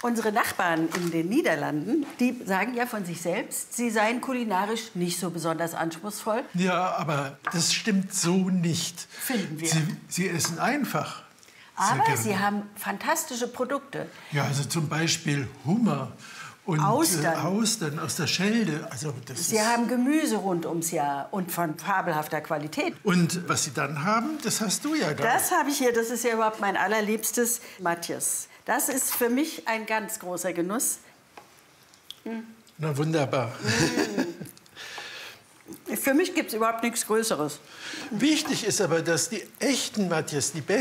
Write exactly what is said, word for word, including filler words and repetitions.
Unsere Nachbarn in den Niederlanden, die sagen ja von sich selbst, sie seien kulinarisch nicht so besonders anspruchsvoll. Ja, aber das stimmt so nicht. Finden wir. Sie, sie essen einfach. Aber sie haben fantastische Produkte. Ja, also zum Beispiel Hummer und Austern. Äh, Austern aus der Schelde. Also das Sie ist haben Gemüse rund ums Jahr und von fabelhafter Qualität. Und was Sie dann haben, das hast du ja da. Das habe ich hier, das ist ja überhaupt mein allerliebstes Matjes. Das ist für mich ein ganz großer Genuss. Hm. Na wunderbar. Für mich gibt es überhaupt nichts Größeres. Wichtig ist aber, dass die echten Matjes, die besten,